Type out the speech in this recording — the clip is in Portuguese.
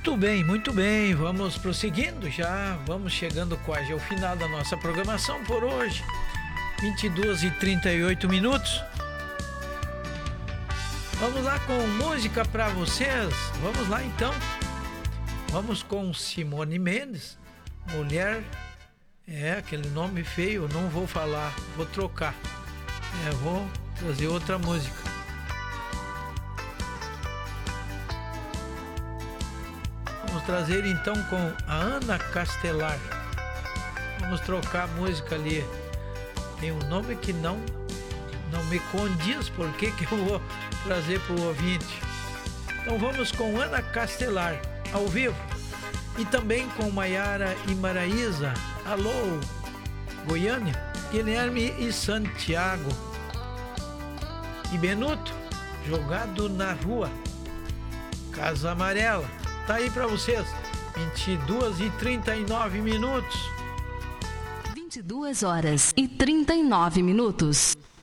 Muito bem, vamos prosseguindo, já vamos chegando quase ao final da nossa programação por hoje, 22h38. Vamos lá com música para vocês, vamos lá então, vamos com Simone Mendes, Mulher, aquele nome feio, não vou falar, vou trocar, vou trazer outra música. Vamos trazer então com a Ana Castelar. Vamos trocar a música ali. Tem um nome que não me condiz, por que eu vou trazer para o ouvinte. Então vamos com Ana Castelar, ao vivo. E também com Maiara e Maraísa. Alô, Goiânia, Guilherme e Santiago. E Benuto, Jogado na Rua. Casa Amarela. Tá aí pra vocês, 22h39. 22h39.